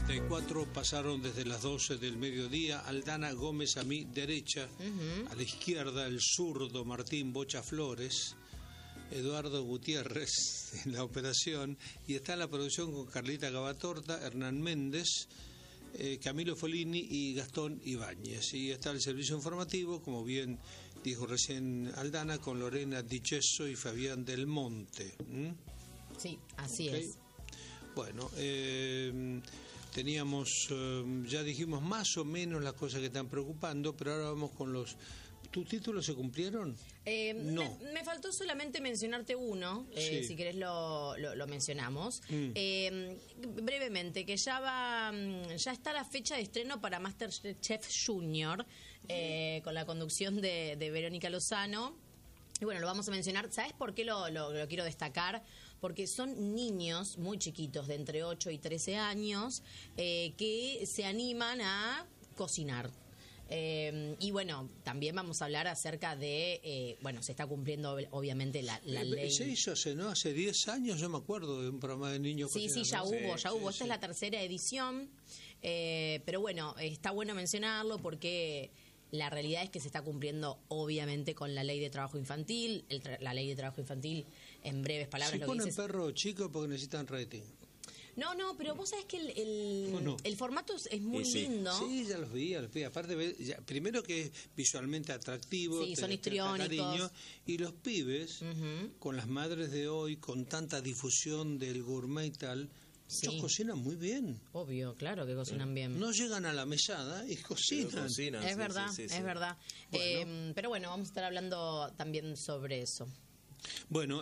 44 pasaron desde las 12 del mediodía. Aldana Gómez a mi derecha, a la izquierda el zurdo Martín Bocha Flores, Eduardo Gutiérrez en la operación, y está en la producción con Carlita Gavatorta, Hernán Méndez, Camilo Folini y Gastón Ibáñez. Y está el servicio informativo, como bien dijo recién Aldana, con Lorena Dicheso y Fabián Del Monte. Sí, así es. Bueno, teníamos, ya dijimos más o menos las cosas que están preocupando, pero ahora vamos con los... ¿Tus títulos se cumplieron? No. Me faltó solamente mencionarte uno, sí. Si querés lo mencionamos. Brevemente, que ya está la fecha de estreno para MasterChef Junior, con la conducción de Verónica Lozano. Y bueno, lo vamos a mencionar. ¿Sabes por qué lo quiero destacar? Porque son niños muy chiquitos, de entre 8 y 13 años, que se animan a cocinar. Y bueno, también vamos a hablar acerca de, se está cumpliendo obviamente la ley. Se hizo hace 10 años, yo me acuerdo de un programa de niños. Sí, ya hubo. Esta es la tercera edición, pero bueno, está bueno mencionarlo porque la realidad es que se está cumpliendo obviamente con la ley de trabajo infantil. La ley de trabajo infantil, en breves palabras, lo que dice... perro chico porque necesitan rating. No, pero vos sabés que el formato es muy lindo. Sí, ya los vi. Aparte, primero que es visualmente atractivo, sí, son histriónicos. Y los pibes, con las madres de hoy, con tanta difusión del gourmet y tal, ellos cocinan muy bien. Obvio, claro que cocinan bien. No llegan a la mesada y cocinan. Es verdad, sí. Es verdad. Bueno. Pero bueno, vamos a estar hablando también sobre eso. Bueno,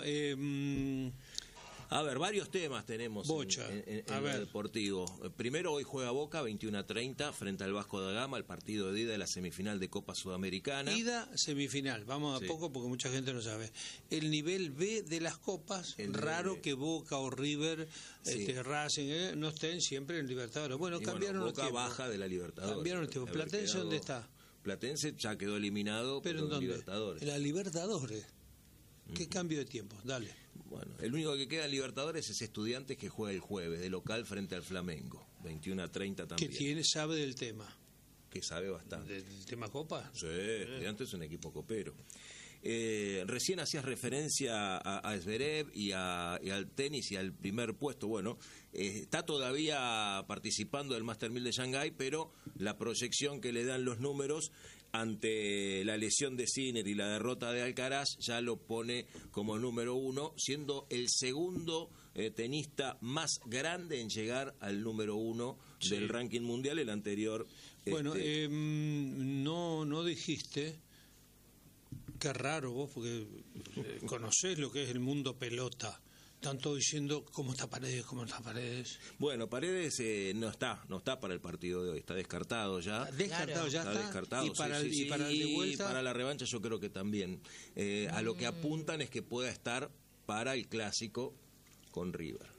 a ver, varios temas tenemos en el deportivo. Primero, hoy juega Boca 21:30 frente al Vasco da Gama, el partido de ida de la semifinal de Copa Sudamericana. Ida, semifinal, vamos a poco porque mucha gente no sabe. El nivel B de las copas, raro que Boca o River, Racing, no estén siempre en Libertadores. Bueno, cambiaron Boca el tiempo. Baja de la Libertadores. Cambiaron el tiempo. ¿Platense dónde está? Platense ya quedó eliminado, pero ¿en dónde? Libertadores. En la Libertadores. ¿Qué cambio de tiempo? Dale. Bueno, el único que queda en Libertadores es Estudiantes, que juega el jueves de local frente al Flamengo, 21:30 también. Que sabe del tema. Que sabe bastante. ¿Del tema Copa? Sí, Estudiantes es un equipo copero. Recién hacías referencia a Zverev y al tenis y al primer puesto. Bueno, está todavía participando del Master 1000 de Shanghái, pero la proyección que le dan los números ante la lesión de Sinner y la derrota de Alcaraz ya lo pone como número 1, siendo el segundo tenista más grande en llegar al número 1 del ranking mundial. El anterior... Bueno, no dijiste... Qué raro vos, porque conocés lo que es el mundo pelota. Están todos diciendo cómo está Paredes. Bueno, Paredes no está para el partido de hoy, está descartado ya. Está descartado. Y para el de vuelta. Y para la revancha yo creo que también. A lo que apuntan es que pueda estar para el clásico con River.